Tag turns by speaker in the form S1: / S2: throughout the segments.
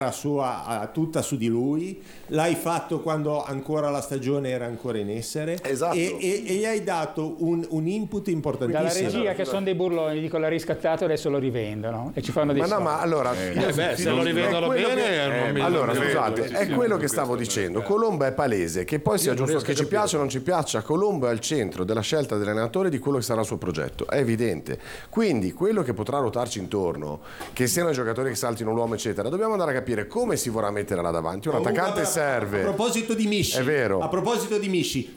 S1: sua tutta su di lui, l'hai fatto quando ancora la stagione era ancora in essere,
S2: esatto.
S1: e gli hai dato un input importantissimo.
S3: Dalla regia che sono dei burloni, dico l'ha riscattato, adesso lo rivendono e ci fanno dei soldi.
S2: Ma allora
S4: se lo rivendono bene
S2: allora scusate, è quello che stavo dicendo. Colombo è palese, che poi sia giusto che ci piaccia o non ci piaccia, Colombo è al centro della scelta dell'allenatore di quello che sarà il suo progetto, è evidente. Quindi quello che potrà ruotarci intorno, che siano i giocatori che saltino l'uomo eccetera, dobbiamo andare a capire come si vorrà mettere là davanti. Un attaccante serve.
S1: A proposito di Misci,
S2: è vero.
S1: A proposito di Misci,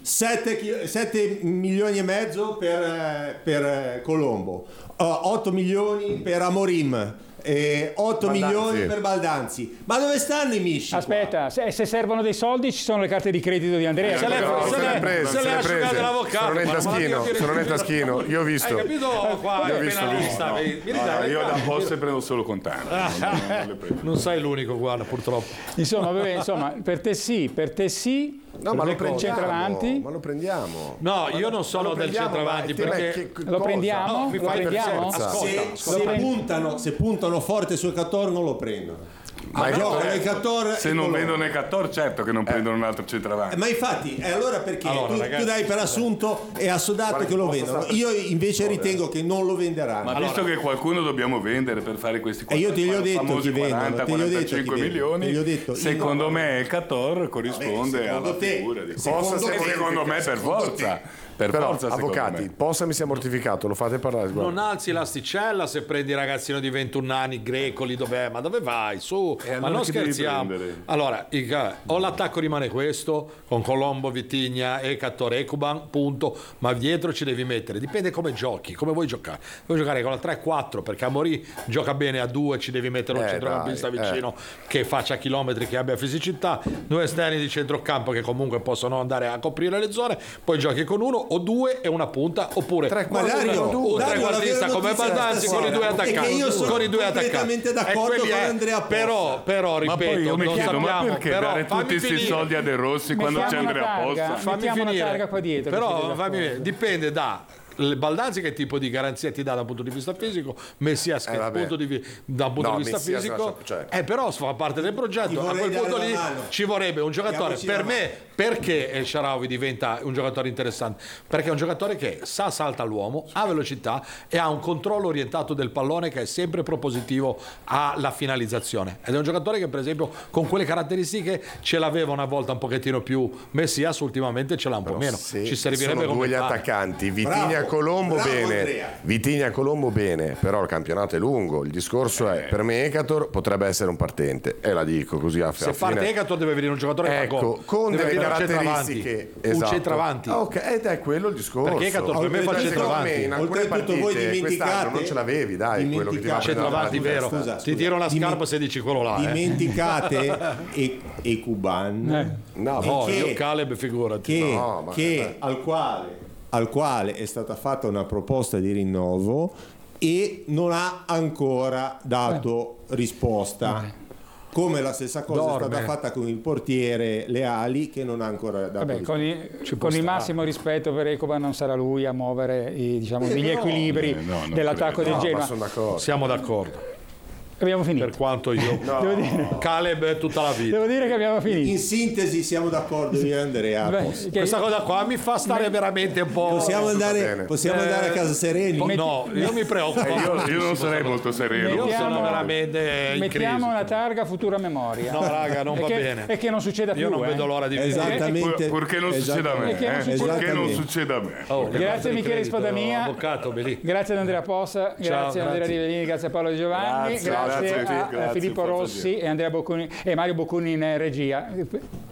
S1: 7 milioni e mezzo per Colombo, 8 milioni per Amorim, 8 milioni per Baldanzi. Ma dove stanno i Misci?
S3: Aspetta, se servono dei soldi ci sono le carte di credito di Andrea.
S4: Se le ha asciugate l'avvocato.
S2: Sono nel taschino, io ho visto.
S4: Hai capito qua il penalista?
S5: Io da poste prendo solo contanti.
S4: Non sei l'unico, guarda, purtroppo.
S3: Insomma, per te sì.
S2: No, ma lo prendiamo.
S3: Centravanti?
S2: Ma lo prendiamo.
S4: No, io non sono del centravanti perché
S3: lo prendiamo?
S4: No, lo prendiamo?
S1: Se puntano forte sul Cator non lo prendono.
S5: Ma
S1: giocano i Cator,
S5: se non vendono i Cator, certo che non prendono un altro centravanti.
S1: Ma infatti, allora perché tu dai per assunto e assodato che lo vendono? Io invece ritengo che non lo venderanno.
S5: Ma visto che qualcuno dobbiamo vendere per fare questi
S1: io te li ho detto chi vendono,
S5: 40-45 milioni, secondo me il Cator corrisponde alla figura di secondo me per forza.
S2: Però,
S5: forza,
S2: avvocati, Possa mi sia mortificato, lo fate parlare. Guarda.
S4: Non alzi l'asticella se prendi il ragazzino di 21 anni, Grecoli, dov'è? Ma dove vai? Su, ma non scherziamo. Allora, o l'attacco rimane questo, con Colombo, Vitigna e Cattore Ekuban, punto, ma dietro ci devi mettere, dipende come giochi, come vuoi giocare. Vuoi giocare con la 3-4, perché Amorì gioca bene a 2, ci devi mettere un centrocampista vicino che faccia chilometri, che abbia fisicità, 2 esterni di centrocampo che comunque possono andare a coprire le zone, poi giochi con uno o 2 e una punta, oppure un trequartista come Baldanzi con i 2 attaccanti.
S1: Io sono completamente d'accordo con Andrea Possa.
S4: Però ripeto,
S5: ma poi io mi chiedo, ma perché dare tutti questi
S4: finire.
S5: soldi a De Rossi quando c'è Andrea Possa?
S4: Fammi finire.
S3: Qua dietro,
S4: però dipende da Baldanzi che tipo di garanzia ti dà da un punto di vista fisico, Messias che da un punto di vista fisico però fa parte del progetto. A quel punto lì ci vorrebbe un giocatore per me. Perché El Shaarawy diventa un giocatore interessante? Perché è un giocatore che salta l'uomo, ha velocità e ha un controllo orientato del pallone che è sempre propositivo alla finalizzazione, ed è un giocatore che per esempio con quelle caratteristiche ce l'aveva una volta un pochettino più Messias, ultimamente ce l'ha un po' meno. Ci servirebbe
S2: sono
S4: come
S2: due gli attaccanti, Vitigna Colombo bene, Vitigna Colombo bene, però il campionato è lungo. Il discorso è, per me Ekator potrebbe essere un partente, e la dico così
S4: se parte Ekator deve venire un giocatore
S2: con delle caratteristiche,
S4: un centravanti,
S2: ed è quello il discorso,
S4: perché Ekator per me fa centravanti.
S2: In alcune partite
S1: voi dimenticate,
S2: non ce l'avevi, dai, quello che ti va
S4: centravanti, vero? Ti tiro una scarpa se dici quello là.
S1: Dimenticate Ekuban,
S4: io Caleb figurati,
S1: al quale è stata fatta una proposta di rinnovo e non ha ancora dato risposta. Come la stessa cosa è stata fatta con il portiere Leali, che non ha ancora dato risposta.
S3: Con il massimo rispetto per Ekuban, non sarà lui a muovere gli equilibri dell'attacco del Genoa.
S4: Siamo d'accordo.
S3: Abbiamo finito.
S4: Per quanto io Caleb tutta la vita.
S3: Devo dire che abbiamo finito.
S1: In sintesi siamo d'accordo io e Andrea.
S4: Questa cosa qua mi fa stare veramente un po'.
S1: Possiamo andare a casa sereni?
S4: No, io mi preoccupo.
S5: Io non sarei molto sereno.
S4: Io sono veramente in
S3: mettiamo una targa futura memoria.
S4: No, raga, non va bene.
S3: E che non succeda più.
S4: Io non vedo l'ora di vedere.
S1: Esattamente.
S5: Purché non succeda a me. Perché non succeda a me.
S3: Grazie a Michele Spadamia. Grazie ad Andrea Possa. Grazie a Andrea Rivellini. Grazie a Paolo Di Giovanni. Grazie a Filippo Rossi e Andrea Bocconi e Mario Bocconi in regia.